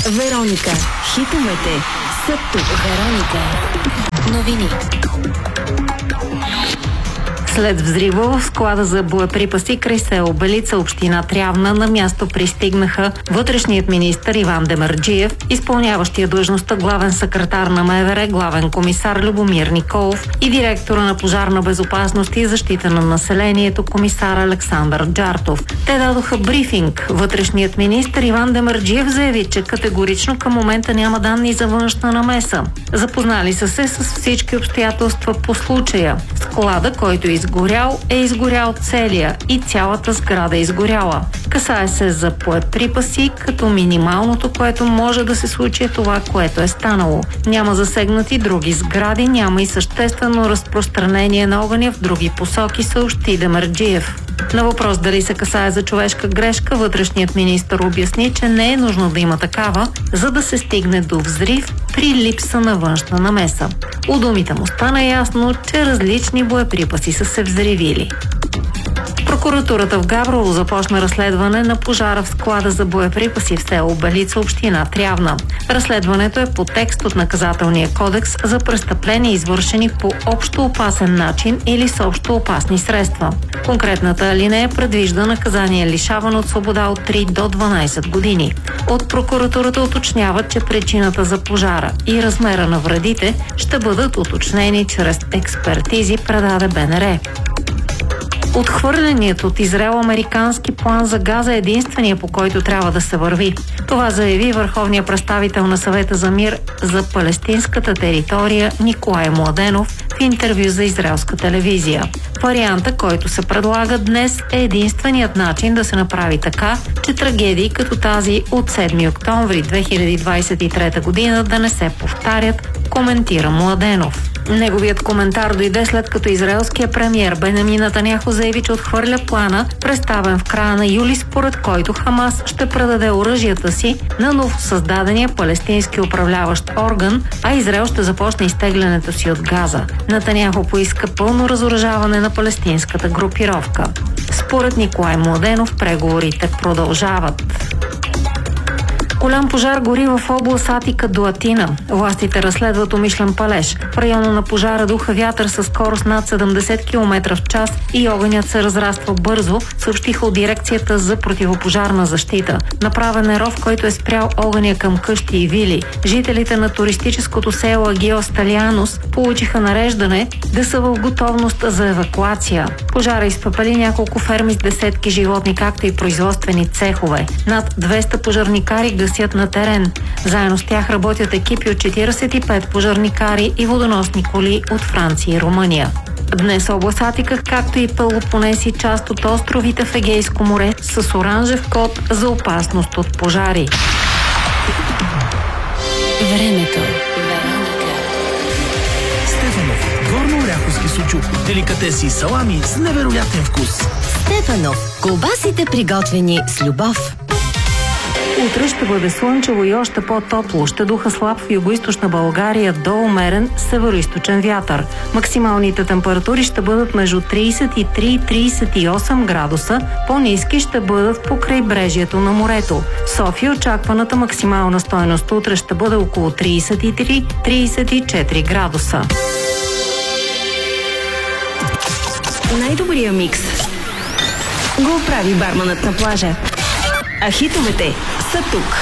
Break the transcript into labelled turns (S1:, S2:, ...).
S1: Вероника. Хитовете са тук. Вероника. Новини.
S2: След взрива в склада за боеприпаси край село Белица, община Трявна, на място пристигнаха вътрешният министър Иван Демерджиев, изпълняващия длъжността главен секретар на МВР, главен комисар Любомир Николов и директора на пожарна безопасност и защита на населението, комисар Александър Джартов. Те дадоха брифинг. Вътрешният министър Иван Демерджиев заяви, че категорично към момента няма данни за външна намеса. Запознали са се с всички обстоятелства по случая. Склада, който е изгорял целия и цялата сграда е изгоряла. Касае се за боеприпаси, като минималното, което може да се случи, е това, което е станало. Няма засегнати други сгради, няма и съществено разпространение на огъня в други посоки, съобщи Демерджиев. На въпрос дали се касае за човешка грешка, вътрешният министър обясни, че не е нужно да има такава, за да се стигне до взрив при липса на външна намеса. У думите му стана ясно, че различни боеприпаси са се взривили. Прокуратурата в Габрово започна разследване на пожара в склада за боеприпаси в село Белица, община Трявна. Разследването е по текст от Наказателния кодекс за престъпления, извършени по общо опасен начин или с общо опасни средства. Конкретната алинея предвижда наказание лишаване от свобода от 3 до 12 години. От прокуратурата уточняват, че причината за пожара и размера на вредите ще бъдат уточнени чрез експертизи, предаде БНР. Отхвърленият от Израел американски план за Газа е единствения, по който трябва да се върви. Това заяви върховният представител на Съвета за мир за палестинската територия Николай Младенов в интервю за израелска телевизия. Варианта, който се предлага днес, е единственият начин да се направи така, че трагедии като тази от 7 октомври 2023 година да не се повтарят, коментира Младенов. Неговият коментар дойде след като израелският премиер Бенямин Нетаняху заяви, че отхвърля плана, представен в края на юли, според който Хамас ще предаде оръжията си на новосъздадения палестински управляващ орган, а Израел ще започне изтеглянето си от Газа. Нетаняху поиска пълно разоръжаване на палестинската групировка. Според Николай Младенов преговорите продължават. Голям пожар гори в област Атика до Атина. Властите разследват умишлен палеж. В района на пожара духа вятър със скорост над 70 км в час и огънят се разраства бързо, съобщиха от дирекцията за противопожарна защита. Направен е ров, който е спрял огъня към къщи и вили. Жителите на туристическото село Агио Сталианус получиха нареждане да са в готовност за евакуация. Пожара изпепели няколко ферми с десетки животни, както и производствени цехове. Над 200 пожарникари гасят на терен. Заедно с тях работят екипи от 45 пожарникари и водоносни коли от Франция и Румъния. Днес област Атика, както и Пелопонес и част от островите в Егейско море, с оранжев код за опасност от пожари.
S1: Времето.
S3: Стефанов. Горно-оряховски сучук. Деликатеси и салами с невероятен вкус.
S1: Стефанов. Колбасите, приготвени с любов.
S2: Утре ще бъде слънчево и още по-топло. Ще духа слаб в югоизточна България до умерен североизточен вятър. Максималните температури ще бъдат между 33 и 38 градуса. По-ниски ще бъдат по крайбрежието на морето. В София очакваната максимална стойност утре ще бъде около 33-34 градуса.
S1: Най-добрия микс го прави барманът на плажа. А хитовете са тук.